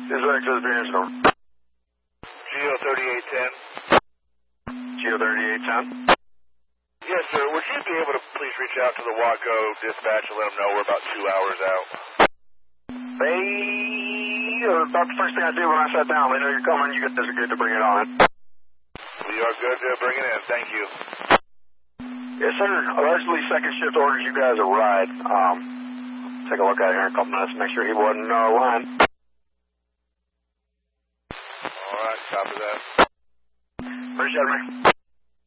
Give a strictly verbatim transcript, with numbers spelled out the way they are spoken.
Is there access bearings over? Geo thirty-eight ten. Geo thirty-eight ten. Yes, sir. Would you be able to please reach out to the Waco dispatch and let them know we're about two hours out? They, uh, about the first thing I did when I sat down, they know you're coming, you guys are good to bring it on. We are good to bring it in. Thank you. Yes, sir. Allegedly second shift orders you guys a ride. Um, take a look at it here in a couple minutes, make sure he wasn't uh, lying. All right, copy that. Appreciate it, man.